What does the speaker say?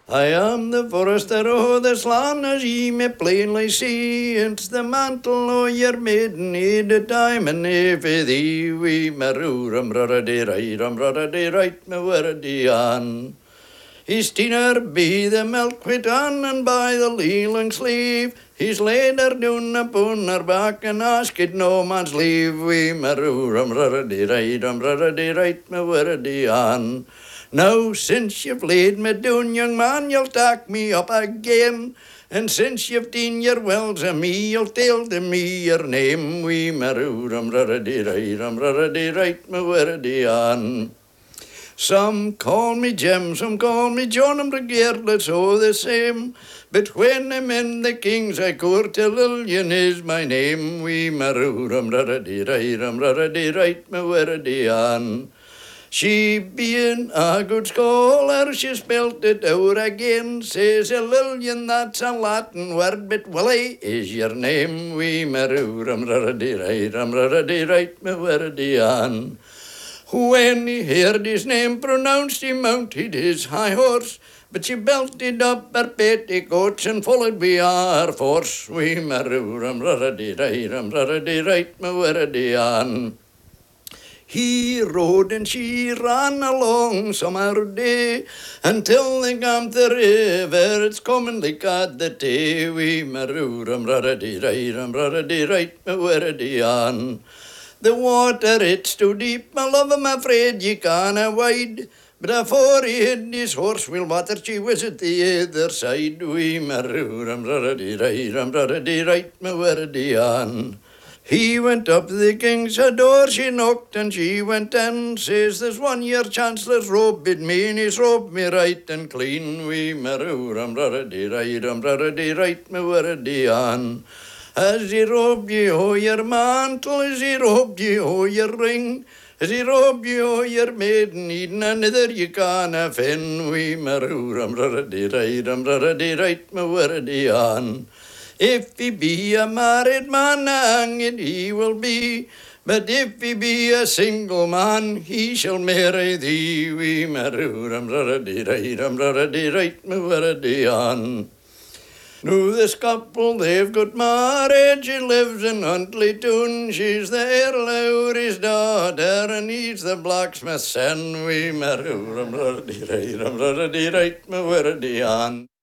I am the forester o' this land, as ye may plainly see. It's the mantle o' your maiden head, a diamond for thee. We marooram rarady right, me werady an. His teener be the milk-white on, and by the leeling sleeve, he's laid her down upon her back, and asked no man's leave. We marooram rarady right, me werady an. Now, since you've laid me down, young man, you'll take me up again. And since you've done your will to me, you'll tell to me your name. We marooram rarady right, me werady an. Some call me Jim, some call me John, and regardless all the same. But when I'm in the king's high court, Lillian is my name. We marooram rarady right, me werady an. She being a good scholar, she spelt it out again. Says a Lillian, that's a Latin word, but Willie is your name. We marooram rarady right, me werady an. When he heard his name pronounced, he mounted his high horse, but she belted up her petticoats and followed by our force. We marooram rarady right, me werady an. He rode and she ran along summer day until they come to the river. It's commonly called the Tay. We marooram rarady right, me werady an. The water, it's too deep, my love, I'm afraid ye canna wade. But afore he hid his horse, will water, she was at the other side. We marooram rarady right, me werady an. He went up the king's door, she knocked and she went in. Says, there's 1 year Chancellor's robe bid me, and he's robed me right and clean. We marooram rarady right, me werady an. As he robed ye o' your mantle, as he robed ye o' your ring, as he robed ye o' your maiden Eden, another ye canna fin. We marooram rarady right, me werady an. If he be a married man, hanged he will be. But if he be a single man, he shall marry thee. We marooram rarady right, me werady an. Now this couple, they've got married, she lives in Huntley Town. She's the Earl Lowry's daughter, and he's the blacksmith's son. We marooram rarady right, me werady an.